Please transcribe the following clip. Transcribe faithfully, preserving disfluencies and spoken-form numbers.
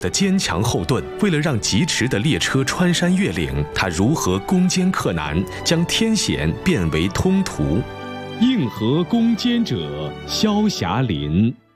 的坚强后盾。为了让疾驰的列车穿山越岭，他如何攻坚克难，将天险变为通途。 硬核攻坚者萧霞林。